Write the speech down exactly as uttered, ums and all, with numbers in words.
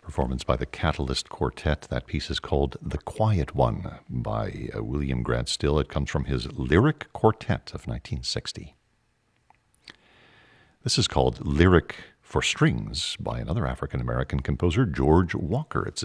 performance by the Catalyst Quartet. That piece is called The Quiet One by uh, William Grant Still. It comes from his Lyric Quartet of nineteen sixty. This is called Lyric for Strings by another African-American composer, George Walker. It's